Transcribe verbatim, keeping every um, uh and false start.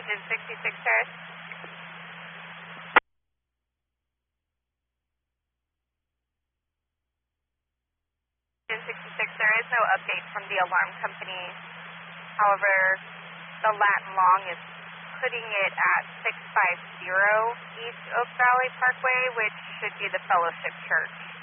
engine sixty-six Terrace. Engine sixty-six, there is no update from the alarm company. However, the Latin Long is putting it at six five zero East Oak Valley Parkway, which should be the Fellowship Church.